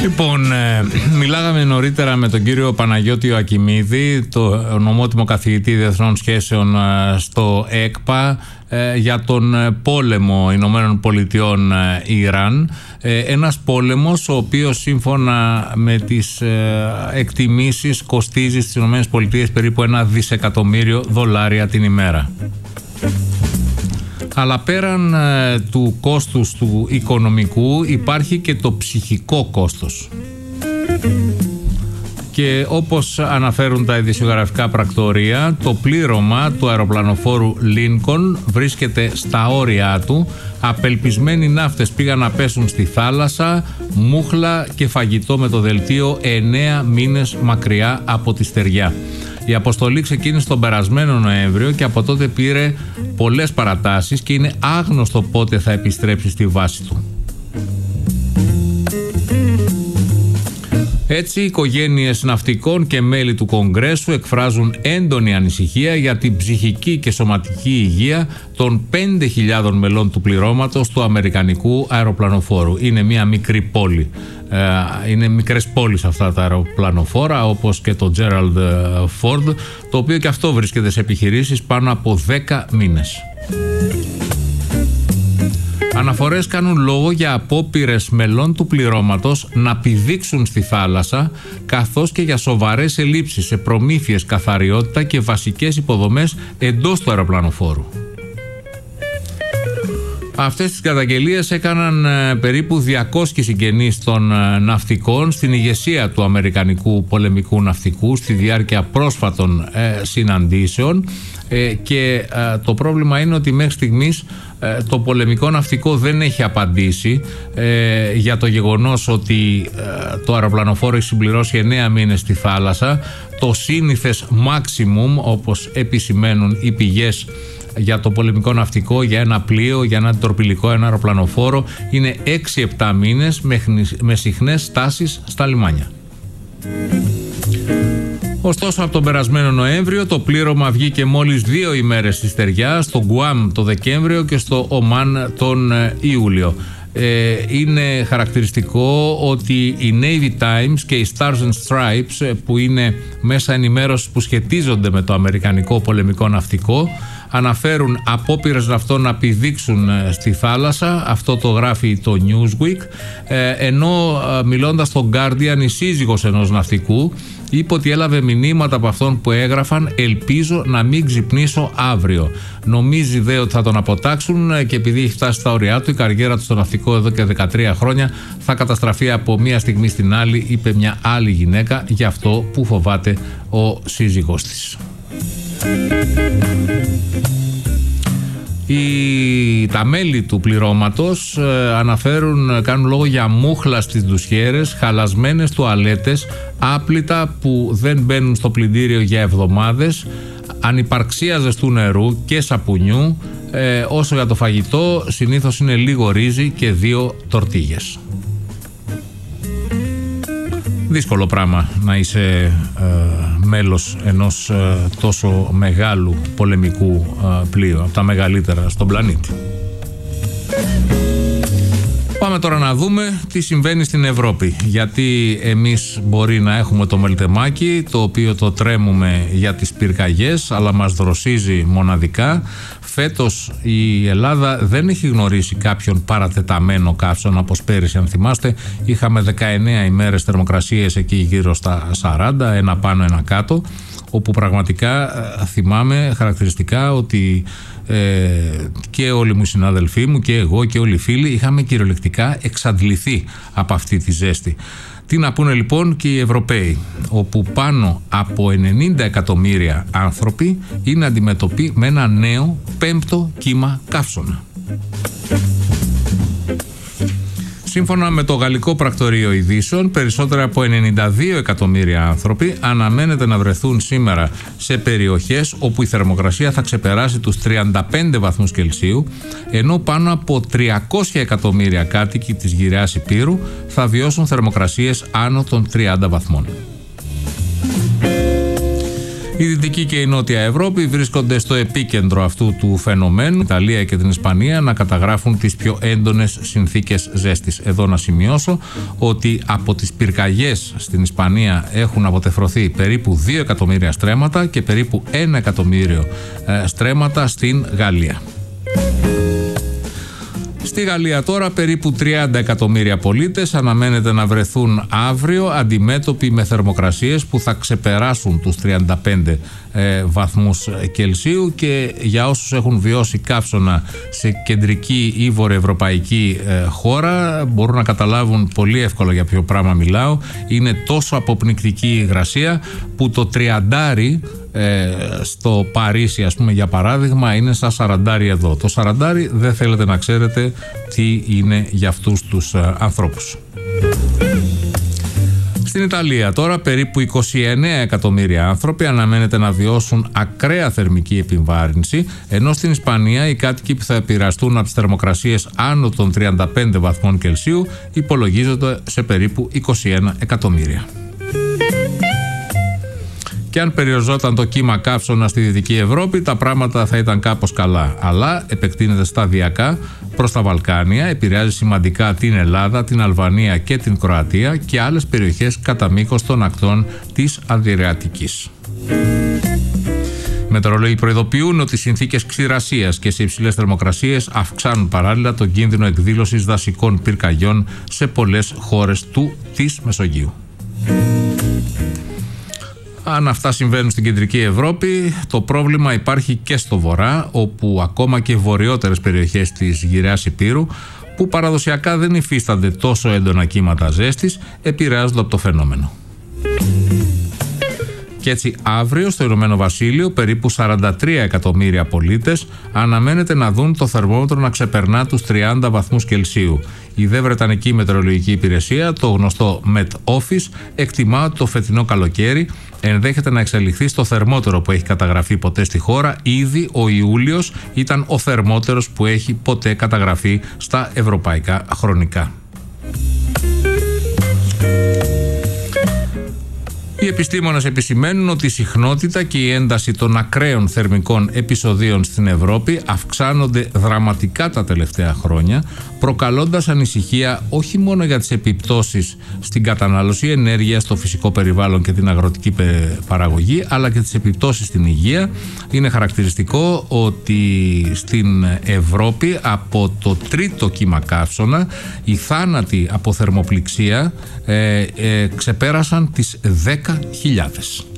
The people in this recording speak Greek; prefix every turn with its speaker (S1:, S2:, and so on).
S1: Λοιπόν, μιλάγαμε νωρίτερα με τον κύριο Παναγιώτη Ακιμίδη, το νομότιμο καθηγητή διεθνών σχέσεων στο ΕΚΠΑ, για τον πόλεμο Ηνωμένων Πολιτειών Ιράν. Ένας πόλεμος ο οποίος σύμφωνα με τις εκτιμήσεις κοστίζει στις Ηνωμένες Πολιτείες περίπου $1 δισεκατομμύριο την ημέρα. Αλλά πέραν του κόστους του οικονομικού υπάρχει και το ψυχικό κόστος. Και όπως αναφέρουν τα ειδησιογραφικά πρακτορία, το πλήρωμα του αεροπλανοφόρου Lincoln βρίσκεται στα όρια του. Απελπισμένοι ναύτες πήγαν να πέσουν στη θάλασσα, μούχλα και φαγητό με το δελτίο 9 μήνες μακριά από τη στεριά. Η αποστολή ξεκίνησε τον περασμένο Νοέμβριο και από τότε πήρε πολλές παρατάσεις και είναι άγνωστο πότε θα επιστρέψει στη βάση του. Έτσι, οι οικογένειες ναυτικών και μέλη του Κογκρέσου εκφράζουν έντονη ανησυχία για την ψυχική και σωματική υγεία των 5.000 μελών του πληρώματος του Αμερικανικού αεροπλανοφόρου. Είναι μια μικρή πόλη. Είναι μικρές πόλεις αυτά τα αεροπλανοφόρα, όπως και το Gerald Ford, το οποίο και αυτό βρίσκεται σε επιχειρήσεις πάνω από 10 μήνες. Αναφορές κάνουν λόγο για απόπειρες μελών του πληρώματος να πηδήξουν στη θάλασσα, καθώς και για σοβαρές ελλείψεις σε προμήθειες, καθαριότητα και βασικές υποδομές εντός του αεροπλανοφόρου. Αυτές τις καταγγελίες έκαναν περίπου 200 συγγενείς των ναυτικών στην ηγεσία του Αμερικανικού πολεμικού ναυτικού στη διάρκεια πρόσφατων συναντήσεων, και το πρόβλημα είναι ότι μέχρι στιγμής το πολεμικό ναυτικό δεν έχει απαντήσει για το γεγονός ότι το αεροπλανοφόρο έχει συμπληρώσει 9 μήνες στη θάλασσα. Το σύνηθες maximum, όπως επισημαίνουν οι πηγές για το πολεμικό ναυτικό, για ένα πλοίο, για ένα τορπιλικό, ένα αεροπλανοφόρο, είναι 6-7 μήνες με συχνές στάσεις στα λιμάνια. Ωστόσο, από τον περασμένο Νοέμβριο το πλήρωμα βγήκε μόλις 2 ημέρες στη στεριά, στο Γκουάμ το Δεκέμβριο και στο Ομάν τον Ιούλιο. Είναι χαρακτηριστικό ότι η Navy Times και οι Stars and Stripes, που είναι μέσα ενημέρωσης που σχετίζονται με το αμερικανικό πολεμικό ναυτικό, αναφέρουν απόπειρες ναυτών να πηδήξουν στη θάλασσα. Αυτό το γράφει το Newsweek, ενώ μιλώντας στο Guardian, η σύζυγος ενός ναυτικού είπε ότι έλαβε μηνύματα από αυτόν που έγραφαν «Ελπίζω να μην ξυπνήσω αύριο». Νομίζει δε ότι θα τον αποτάξουν και επειδή έχει φτάσει στα όρια του, η καριέρα του στο ναυτικό εδώ και 13 χρόνια θα καταστραφεί από μία στιγμή στην άλλη, είπε μια άλλη γυναίκα, για αυτό που φοβάται ο σύζυγός της. Τα μέλη του πληρώματος κάνουν λόγο για μούχλα στις ντουσιέρες, χαλασμένες τουαλέτες, άπλυτα που δεν μπαίνουν στο πλυντήριο για εβδομάδες, ανυπαρξία ζεστού νερού και σαπουνιού. Όσο για το φαγητό, συνήθως είναι λίγο ρύζι και 2 τορτίγες. Δύσκολο πράγμα να είσαι μέλος ενός τόσο μεγάλου πολεμικού πλοίου, από τα μεγαλύτερα στον πλανήτη. Πάμε τώρα να δούμε τι συμβαίνει στην Ευρώπη. Γιατί εμείς μπορεί να έχουμε το μελτεμάκι, το οποίο το τρέμουμε για τις πυρκαγιές, αλλά μας δροσίζει μοναδικά. Φέτος η Ελλάδα δεν έχει γνωρίσει κάποιον παρατεταμένο καύσωνα όπως πέρυσι, αν θυμάστε. Είχαμε 19 ημέρες θερμοκρασίες εκεί γύρω στα 40, ένα πάνω ένα κάτω, όπου πραγματικά θυμάμαι χαρακτηριστικά ότι και όλοι μου οι συνάδελφοί μου και εγώ και όλοι οι φίλοι είχαμε κυριολεκτικά εξαντληθεί από αυτή τη ζέστη. Τι να πούνε λοιπόν και οι Ευρωπαίοι, όπου πάνω από 90 εκατομμύρια άνθρωποι είναι αντιμετωποί με ένα νέο 5ο κύμα καύσωνα. Σύμφωνα με το Γαλλικό Πρακτορείο Ειδήσεων, περισσότερα από 92 εκατομμύρια άνθρωποι αναμένεται να βρεθούν σήμερα σε περιοχές όπου η θερμοκρασία θα ξεπεράσει τους 35 βαθμούς Κελσίου, ενώ πάνω από 300 εκατομμύρια κάτοικοι της γυραιάς Υπήρου θα βιώσουν θερμοκρασίες άνω των 30 βαθμών. Η Δυτική και η Νότια Ευρώπη βρίσκονται στο επίκεντρο αυτού του φαινομένου. Η Ιταλία και την Ισπανία να καταγράφουν τις πιο έντονες συνθήκες ζέστης. Εδώ να σημειώσω ότι από τις πυρκαγιές στην Ισπανία έχουν αποτεφρωθεί περίπου 2 εκατομμύρια στρέμματα και περίπου 1 εκατομμύριο στρέμματα στην Γαλλία. Στη Γαλλία τώρα περίπου 30 εκατομμύρια πολίτες αναμένεται να βρεθούν αύριο αντιμέτωποι με θερμοκρασίες που θα ξεπεράσουν τους 35 βαθμούς Κελσίου, και για όσους έχουν βιώσει καύσωνα σε κεντρική ή βορειοευρωπαϊκή χώρα μπορούν να καταλάβουν πολύ εύκολα για ποιο πράγμα μιλάω. Είναι τόσο αποπνικτική η υγρασία που το 30 στο Παρίσι, ας πούμε, για παράδειγμα, είναι στα 40 εδώ. Το 40 δεν θέλετε να ξέρετε τι είναι για αυτούς τους ανθρώπους. Στην Ιταλία τώρα περίπου 29 εκατομμύρια άνθρωποι αναμένεται να βιώσουν ακραία θερμική επιβάρυνση, ενώ στην Ισπανία οι κάτοικοι που θα επηρεαστούν από τις θερμοκρασίες άνω των 35 βαθμών Κελσίου υπολογίζονται σε περίπου 21 εκατομμύρια. Και αν περιοριζόταν το κύμα καύσωνα στη Δυτική Ευρώπη, τα πράγματα θα ήταν κάπως καλά. Αλλά επεκτείνεται σταδιακά προς τα Βαλκάνια, επηρεάζει σημαντικά την Ελλάδα, την Αλβανία και την Κροατία και άλλες περιοχές κατά μήκος των ακτών της Αδριατικής. Οι μετεωρολόγοι προειδοποιούν ότι οι συνθήκες ξηρασίας και σε υψηλές θερμοκρασίες αυξάνουν παράλληλα τον κίνδυνο εκδήλωσης δασικών πυρκαγιών σε πολλές χώρες της Μεσογείου. Αν αυτά συμβαίνουν στην κεντρική Ευρώπη, το πρόβλημα υπάρχει και στο βορρά, όπου ακόμα και βορειότερες περιοχές της γυραιάς Ηπείρου, που παραδοσιακά δεν υφίστανται τόσο έντονα κύματα ζέστης, επηρεάζονται από το φαινόμενο. Και έτσι αύριο στο Ηνωμένο Βασίλειο περίπου 43 εκατομμύρια πολίτες αναμένεται να δουν το θερμόμετρο να ξεπερνά τους 30 βαθμούς Κελσίου. Η δε Βρετανική Μετεωρολογική Υπηρεσία, το γνωστό Met Office, εκτιμά ότι το φετινό καλοκαίρι ενδέχεται να εξελιχθεί στο θερμότερο που έχει καταγραφεί ποτέ στη χώρα. Ήδη ο Ιούλιος ήταν ο θερμότερος που έχει ποτέ καταγραφεί στα ευρωπαϊκά χρονικά. Οι επιστήμονες επισημαίνουν ότι η συχνότητα και η ένταση των ακραίων θερμικών επεισοδίων στην Ευρώπη αυξάνονται δραματικά τα τελευταία χρόνια, προκαλώντας ανησυχία όχι μόνο για τις επιπτώσεις στην κατανάλωση ενέργειας, στο φυσικό περιβάλλον και την αγροτική παραγωγή, αλλά και τις επιπτώσεις στην υγεία. Είναι χαρακτηριστικό ότι στην Ευρώπη από το τρίτο κύμα καύσωνα οι θάνατοι από θερμοπληξία ξεπέρασαν τις 10.000.